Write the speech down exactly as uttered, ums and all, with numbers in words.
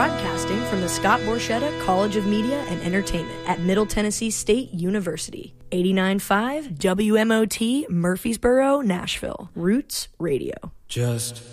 Broadcasting from the Scott Borchetta College of Media and Entertainment at Middle Tennessee State University. eighty-nine point five W M O T, Murfreesboro, Nashville. Roots Radio. Just